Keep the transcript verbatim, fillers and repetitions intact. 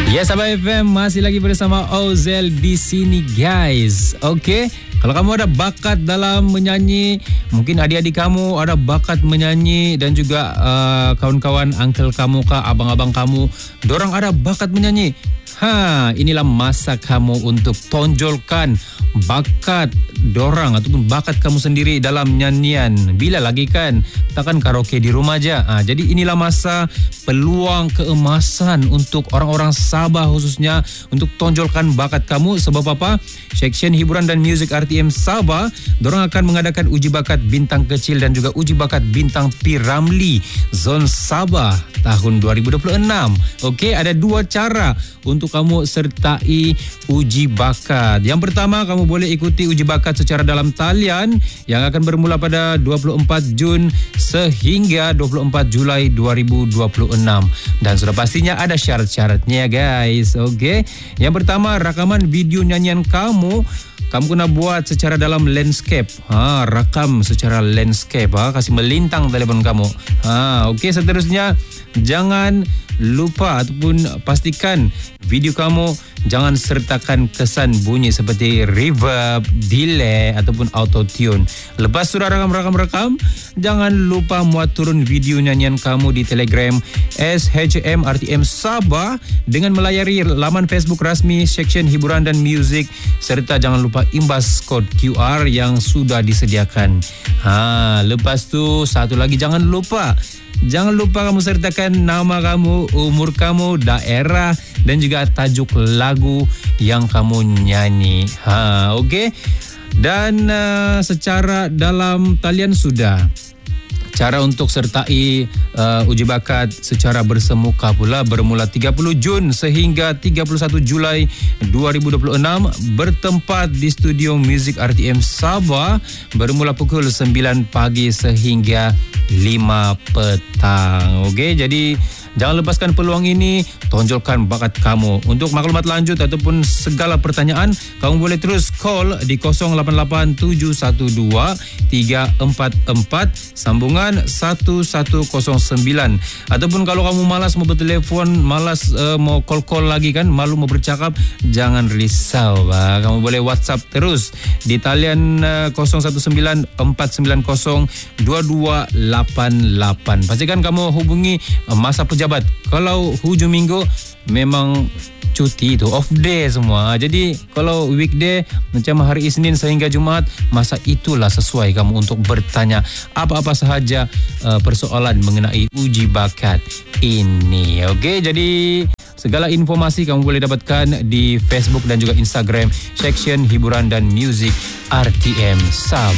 Ya, Sabah F M masih lagi bersama Ozel di sini, guys. Okey, kalau kamu ada bakat dalam menyanyi, mungkin adik-adik kamu ada bakat menyanyi dan juga uh, kawan-kawan, uncle kamu kah, abang-abang kamu, dorang ada bakat menyanyi. Ha, inilah masa kamu untuk tonjolkan bakat dorang ataupun bakat kamu sendiri dalam nyanyian. Bila lagi kan, takkan karaoke di rumah aja. Ha, jadi inilah masa peluang keemasan untuk orang-orang Sabah khususnya untuk tonjolkan bakat kamu. Sebab apa? Seksyen Hiburan dan Muzik R T M Sabah, dorang akan mengadakan uji bakat bintang kecil dan juga uji bakat bintang P. Ramlee Zon Sabah tahun dua ribu dua puluh enam. Okey, ada dua cara untuk kamu sertai uji bakat. Yang pertama, kamu boleh ikuti uji bakat secara dalam talian yang akan bermula pada dua puluh empat Jun sehingga dua puluh empat Julai dua ribu dua puluh enam. Dan sudah pastinya ada syarat-syaratnya, guys. Okey. Yang pertama, rakaman video nyanyian kamu Kamu kena buat secara dalam landscape. Ha, rakam secara landscape. Ha, kasih melintang telefon kamu. Ha, okey, seterusnya jangan lupa ataupun pastikan video kamu jangan sertakan kesan bunyi seperti reverb, delay ataupun auto tune. Lepas sudah rakam-rakam-rakam, jangan lupa muat turun video nyanyian kamu di Telegram S H M R T M Sabah dengan melayari laman Facebook rasmi Seksyen Hiburan dan Muzik, serta jangan lupa imbas kod Q R yang sudah disediakan. Ha, lepas tu satu lagi, jangan lupa Jangan lupa kamu sertakan nama kamu, umur kamu, daerah dan juga tajuk lagu yang kamu nyanyi. Ha, okey. Dan uh, secara dalam talian sudah. Cara untuk sertai uh, uji bakat secara bersemuka pula bermula tiga puluh Jun sehingga tiga puluh satu Julai dua ribu dua puluh enam, bertempat di Studio Muzik R T M Sabah, bermula pukul sembilan pagi sehingga lima petang. Okey, jadi jangan lepaskan peluang ini, tonjolkan bakat kamu. Untuk maklumat lanjut ataupun segala pertanyaan, kamu boleh terus call di kosong lapan lapan tujuh satu dua tiga empat empat sambungan satu satu kosong sembilan. Ataupun kalau kamu malas mau bertelefon, malas uh, mau call-call lagi kan, malu mau bercakap, jangan risau. Bah. Kamu boleh WhatsApp terus di talian uh, kosong satu sembilan empat sembilan kosong dua dua lapan lapan. Pastikan kamu hubungi uh, masa pejabat. Kalau hujung minggu memang cuti tu, off day semua. Jadi kalau weekday macam hari Isnin sehingga Jumaat, masa itulah sesuai kamu untuk bertanya apa-apa sahaja uh, persoalan mengenai uji bakat ini. Okey, jadi segala informasi kamu boleh dapatkan di Facebook dan juga Instagram Seksyen Hiburan dan Muzik R T M Sabah.